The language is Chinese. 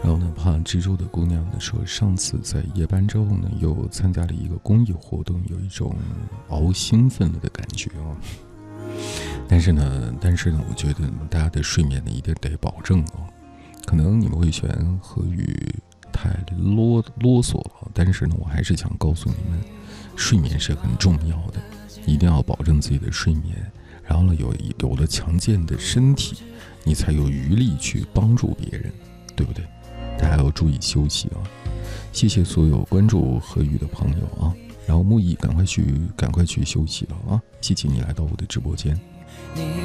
然后呢，怕知州的姑娘呢说，上次在夜班之后呢，又参加了一个公益活动，有一种熬兴奋了的感觉啊。但是呢，我觉得大家的睡眠呢一定得保证哦。可能你们会嫌何宇太啰嗦了，但是呢，我还是想告诉你们，睡眠是很重要的，一定要保证自己的睡眠。然后呢，有了强健的身体，你才有余力去帮助别人，对不对？大家要注意休息啊！谢谢所有关注何宇的朋友啊！然后木易赶快去休息了啊！谢谢你来到我的直播间。